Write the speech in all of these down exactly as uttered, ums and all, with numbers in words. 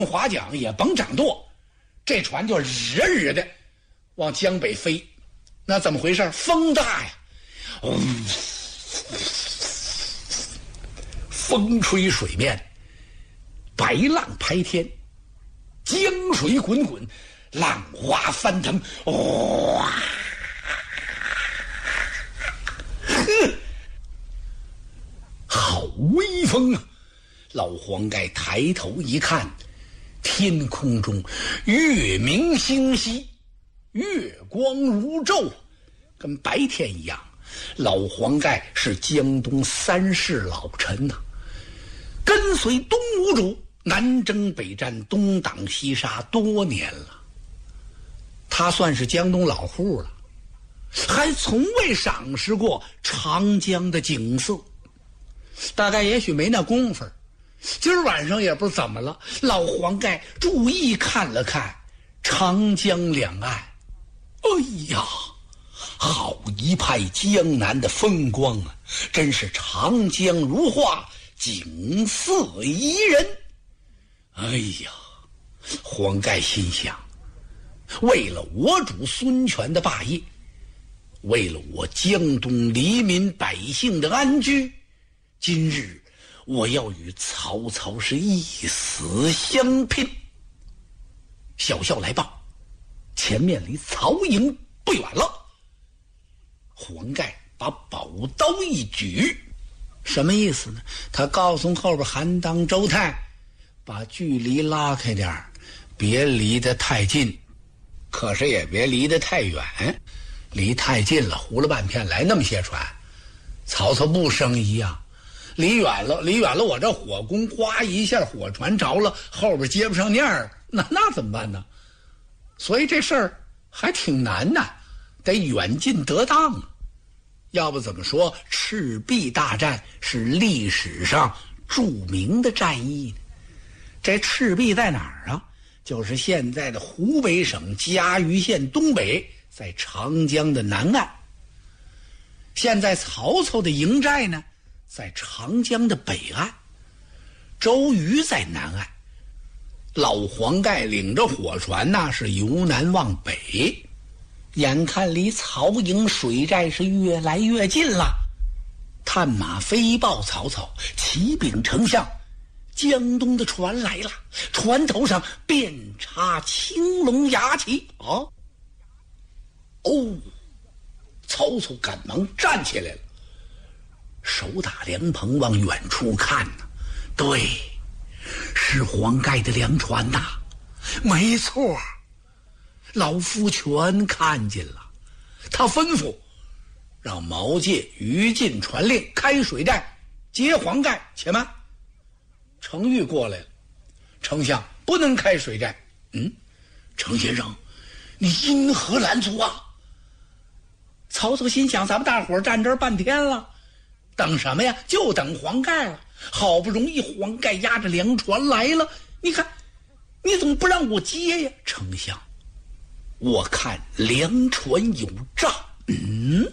划桨，也甭掌舵，这船就日日的往江北飞。那怎么回事？风大呀，嗯，风吹水面，白浪拍天，江水滚滚，浪花翻腾，哇！呵，好威风啊！老黄盖抬头一看，天空中月明星稀，月光如昼，跟白天一样。老黄盖是江东三世老臣呐、啊，跟随东吴主南征北战，东挡西杀多年了。他算是江东老户了，还从未赏识过长江的景色。大概也许没那功夫，今儿晚上也不知怎么了，老黄盖注意看了看长江两岸，哎呀，好一派江南的风光啊！真是长江如画，景色宜人。哎呀，黄盖心想，为了我主孙权的霸业，为了我江东黎民百姓的安居，今日我要与曹操是一死相拼。小校来报，前面离曹营不远了。黄盖把宝刀一举，什么意思呢？他告诉后边韩当、周泰，把距离拉开点儿，别离得太近，可是也别离得太远。离太近了，糊了半天来那么些船，曹操不生疑啊。离远了，离远了，我这火攻哗一下，火船着了，后边接不上念儿，那那怎么办呢？所以这事儿还挺难的，得远近得当啊。要不怎么说赤壁大战是历史上著名的战役呢？这赤壁在哪儿啊？就是现在的湖北省嘉鱼县东北，在长江的南岸。现在曹操的营寨呢，在长江的北岸，周瑜在南岸，老黄盖领着火船呐，是由南往北。眼看离曹营水寨是越来越近了，探马飞报曹操，启禀丞相，江东的船来了，船头上遍插青龙牙旗啊！哦，曹操赶忙站起来了，手打凉棚往远处看呢、啊。对，是黄盖的粮船呐、啊，没错。老夫全看见了，他吩咐让毛玠、于禁传令开水寨接黄盖。且慢，程昱过来了，丞相不能开水寨。嗯，程先生，你因何拦阻啊？曹操心想，咱们大伙儿站这儿半天了，等什么呀？就等黄盖了。好不容易黄盖押着粮船来了，你看，你怎么不让我接呀？丞相，我看粮船有诈。嗯，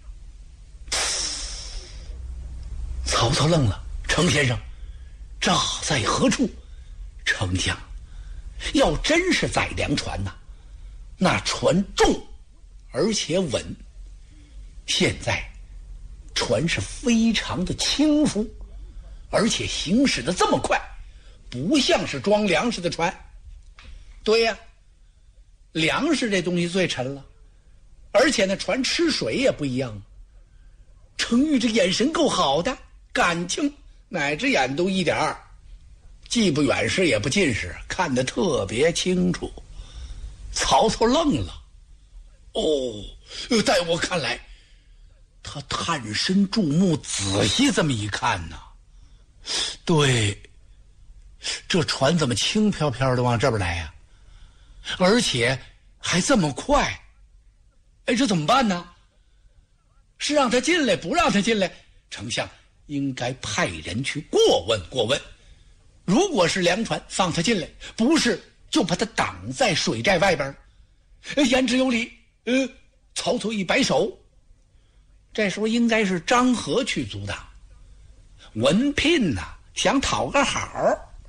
曹操愣了。程先生，诈在何处？丞相，要真是载粮船呐、啊，那船重而且稳。现在船是非常的轻浮，而且行驶的这么快，不像是装粮食的船。对呀、啊，粮食这东西最沉了，而且那船吃水也不一样。程昱这眼神够好的，感情哪只眼都一点儿，既不远视也不近视，看得特别清楚。曹操愣了。哦，在我看来，他探身注目，仔细这么一看呢，对，这船怎么轻飘飘的往这边来呀、啊？而且还这么快，哎，这怎么办呢？是让他进来，不让他进来？丞相应该派人去过问过问，如果是粮船，放他进来；不是，就把他挡在水寨外边。言之有理。呃，曹操一摆手，这时候应该是张合去阻挡。文聘呐、啊，想讨个好，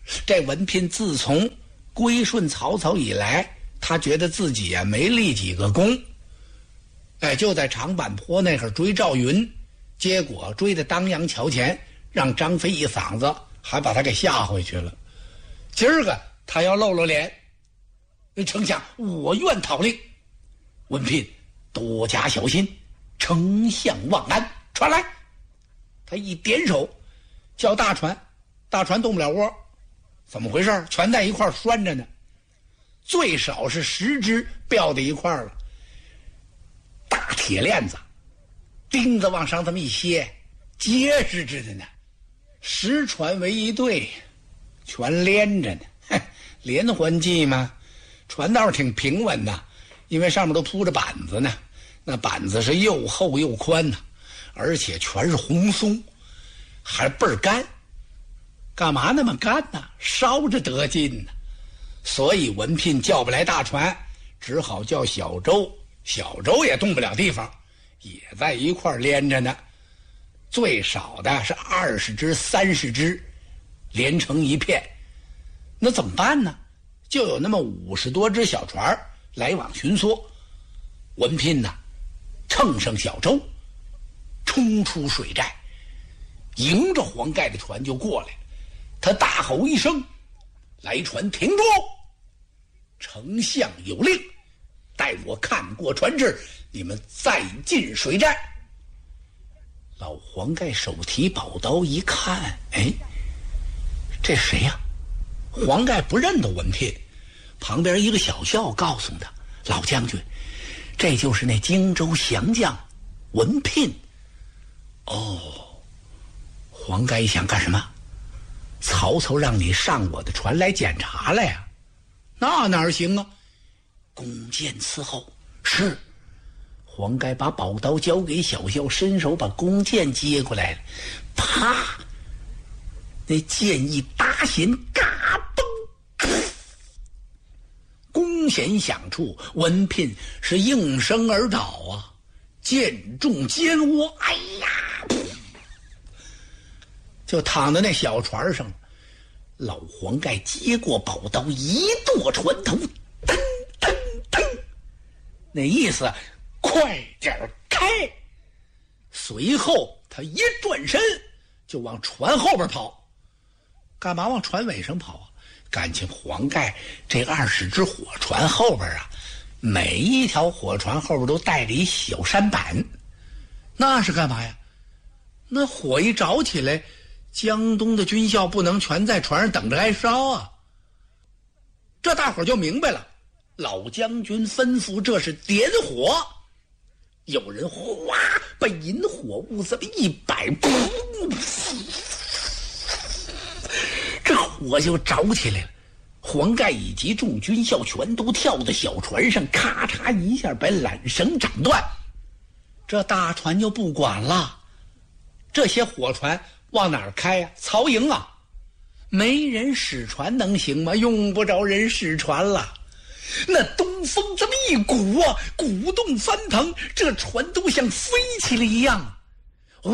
这文聘自从归顺曹操以来，他觉得自己呀、啊、没立几个功，哎，就在长坂坡那会追赵云，结果追到当阳桥前，让张飞一嗓子，还把他给吓回去了。今儿个他要露露脸，丞相，我愿讨令。文聘多加小心，丞相万安。传来，他一点手，叫大船，大船动不了窝，怎么回事？全在一块拴着呢，最少是十只吊在一块了。大铁链子，钉子往上这么一歇，结实着的呢。十船为一队，全连着呢。哼，连环计嘛，船道挺平稳的，因为上面都铺着板子呢。那板子是又厚又宽呢，而且全是红松，还倍儿干。干嘛那么干呢？烧着得劲呢。所以文聘叫不来大船，只好叫小舟。小舟也动不了地方，也在一块连着呢。最少的是二十只、三十只，连成一片。那怎么办呢？就有那么五十多只小船来往巡逻。文聘呢，乘上小舟，冲出水寨，迎着黄盖的船就过来了。他大吼一声：“来船停住！丞相有令，待我看过船只，你们再进水寨。”老黄盖手提宝刀一看，哎，这谁呀、啊？黄盖不认得文聘，旁边一个小校告诉他：“老将军，这就是那荆州降将文聘。”哦，黄盖一想，干什么？曹操让你上我的船来检查来呀？那哪行啊？弓箭伺候。是。黄盖把宝刀交给小校，伸手把弓箭接过来了。啪！那箭一搭弦，嘎嘣！弓弦响处，文聘是应声而倒啊，箭中肩窝，哎呀！就躺在那小船上。老黄盖接过宝刀，一剁船头，噔噔噔，那意思快点开。随后他一转身就往船后边跑。干嘛往船尾上跑啊？感情黄盖这二十只火船后边啊，每一条火船后边都带着一小舢板。那是干嘛呀？那火一着起来，江东的军校不能全在船上等着挨烧啊。这大伙就明白了，老将军吩咐这是点火。有人哗把引火物这么一摆，这火就着起来了。黄盖以及众军校全都跳到小船上，咔嚓一下把缆绳斩断。这大船就不管了，这些火船往哪儿开呀、啊？曹营啊，没人使船能行吗？用不着人使船了。那东风这么一鼓啊，鼓动翻腾，这船都像飞起来一样。哇！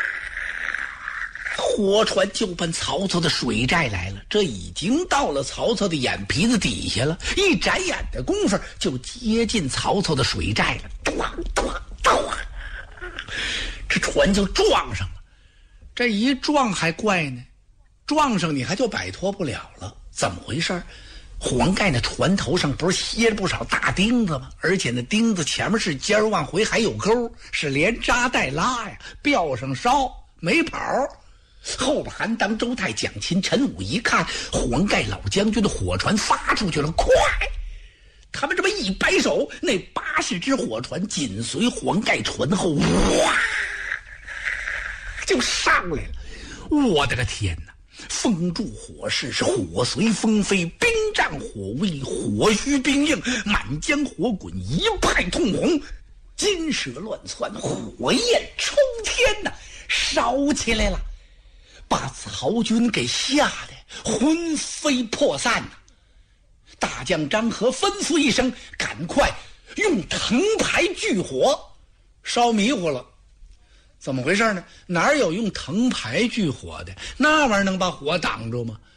火船就奔曹操的水寨来了，这已经到了曹操的眼皮子底下了，一眨眼的功夫就接近曹操的水寨了。咚咚咚，这船就撞上了。这一撞还怪呢，撞上你还就摆脱不了了。怎么回事？黄盖那船头上不是歇着不少大钉子吗？而且那钉子前面是尖儿，往回还有钩，是连扎带拉呀，吊上烧没跑。后边韩当、周泰、蒋钦、陈武一看黄盖老将军的火船发出去了，快！他们这么一摆手，那八十只火船紧随黄盖船后，哇，就上来了。我的个天哪！风助火势，是火随风飞，兵战火威，火虚兵硬，满江火滚，一派通红，金蛇乱窜，火焰冲天呐，烧起来了，把曹军给吓得魂飞魄散呐。大将张合吩咐一声，赶快用藤牌炬火，烧迷糊了。怎么回事呢？哪有用藤牌炬火的？那玩意儿能把火挡住吗？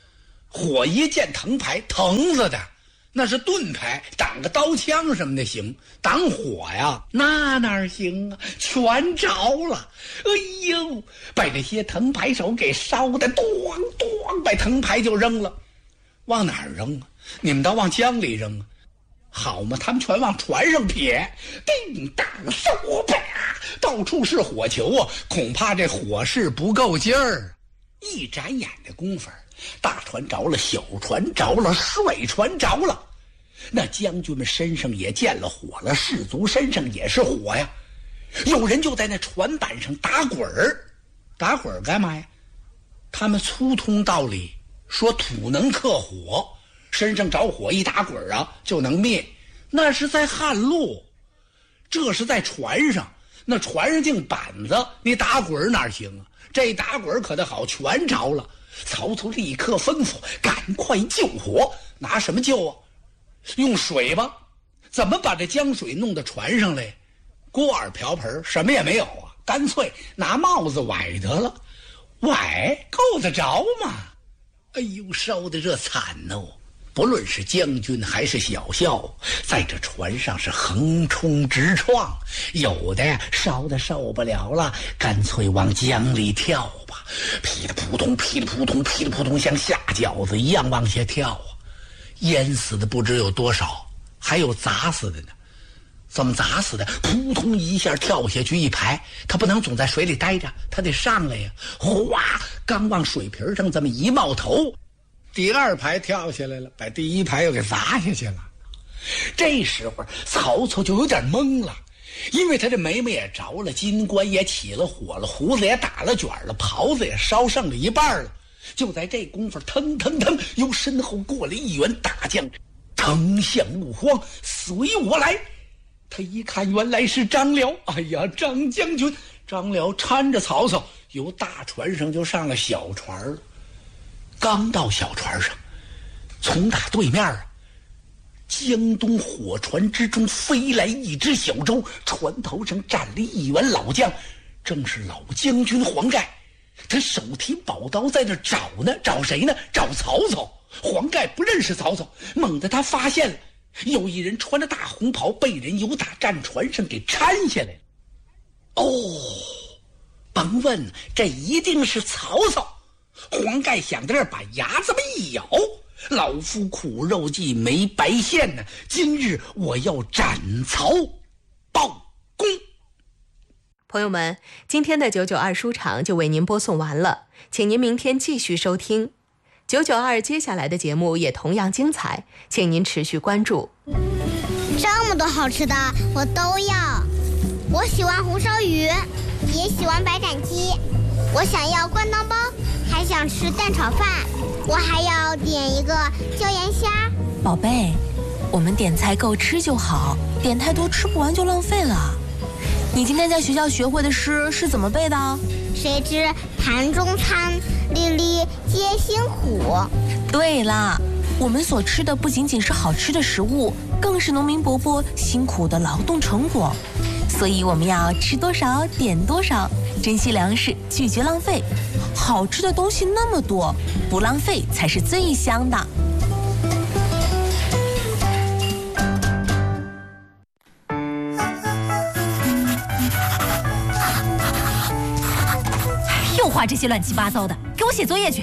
火一见藤牌，藤子的，那是盾牌，挡个刀枪什么的行，挡火呀，那哪行啊？全着了！哎呦，把这些藤牌手给烧的，咣咣，把藤牌就扔了。往哪儿扔啊？你们倒往江里扔啊？好嘛，他们全往船上撇，叮当嗖吧，到处是火球啊！恐怕这火势不够劲儿。一眨眼的功夫，大船着了，小船着了，帅船着了。那将军们身上也见了火了，士卒身上也是火呀。有人就在那船板上打滚儿，打滚儿干嘛呀？他们粗通道理，说土能克火，身上着火一打滚儿啊就能灭。那是在旱路，这是在船上，那船上净板子，你打滚儿哪行啊？这打滚儿可得好，全着了。曹操立刻吩咐赶快救火。拿什么救啊？用水吧。怎么把这江水弄到船上来？锅碗瓢盆什么也没有啊，干脆拿帽子崴得了。崴够得着吗？哎呦，烧得这惨哦！不论是将军还是小校，在这船上是横冲直撞，有的呀烧得受不了了，干脆往江里跳吧，噼里扑通噼里扑通噼里扑通，像下饺子一样往下跳啊！淹死的不知有多少，还有砸死的呢。怎么砸死的？扑通一下跳下去一排，他不能总在水里待着，他得上来呀！哗，刚往水皮上这么一冒头，第二排跳下来了，把第一排又给砸下去了。这时候曹操就有点懵了，因为他这眉毛也着了，金冠也起了火了，胡子也打了卷了，袍子也烧剩了一半了。就在这功夫，腾腾腾，由身后过来一员大将，丞相勿慌，随我来。他一看，原来是张辽。哎呀，张将军！张辽搀着曹操由大船上就上了小船了。刚到小船上，从打对面啊，江东火船之中飞来一只小舟，船头上站了一员老将，正是老将军黄盖。他手提宝刀在那找呢，找谁呢？找曹操。黄盖不认识曹操，猛地他发现了有一人穿着大红袍，被人由打战船上给搀下来了。哦，甭问，这一定是曹操。黄盖想到这儿，把牙这么一咬，老夫苦肉计没白献呢，今日我要斩曹报功。 朋友们，今天的九九二书场就为您播送完了，请您明天继续收听九九二接下来的节目也同样精彩，请您持续关注。 这么多好吃的我都要，我喜欢红烧鱼，也喜欢白斩鸡，我想要灌汤包，还想吃蛋炒饭，我还要点一个椒盐虾。 宝贝，我们点菜够吃就好，点太多吃不完就浪费了。你今天在学校学会的诗是怎么背的？ 谁知盘中餐，粒粒皆辛苦。 对啦，我们所吃的不仅仅是好吃的食物，更是农民伯伯辛苦的劳动成果。所以我们要吃多少点多少，珍惜粮食，拒绝浪费。好吃的东西那么多，不浪费才是最香的。 又画这些乱七八糟的，给我写作业去。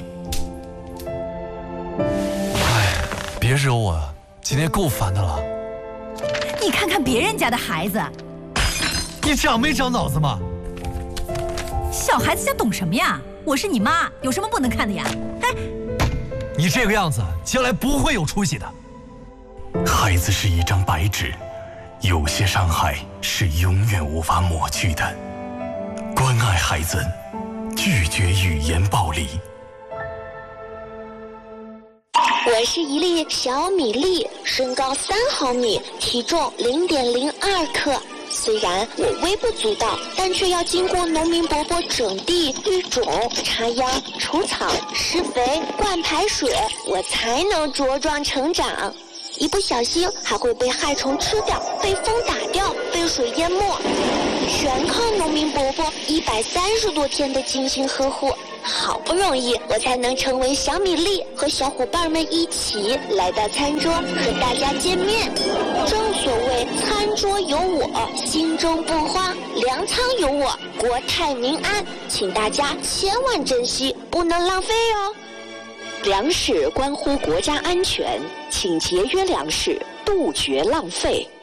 哎，别惹我啊，今天够烦的了。 你看看别人家的孩子， 你长没长脑子嘛？ 小孩子家懂什么呀？我是你妈，有什么不能看的呀？哎， 你这个样子，将来不会有出息的。 孩子是一张白纸，有些伤害是永远无法抹去的。关爱孩子，拒绝语言暴力。 我是一粒小米粒，身高三毫米，体重零点零二克。虽然我微不足道，但却要经过农民伯伯整地、育种、插秧、除草、施肥、灌排水，我才能茁壮成长。 一不小心还会被害虫吃掉、被风打掉、被水淹没。全靠农民伯伯一百三十多天的精心呵护，好不容易我才能成为小米粒，和小伙伴们一起来到餐桌和大家见面。正所谓餐桌有我，心中不慌；粮仓有我，国泰民安。请大家千万珍惜，不能浪费哦。粮食关乎国家安全，请节约粮食，杜绝浪费。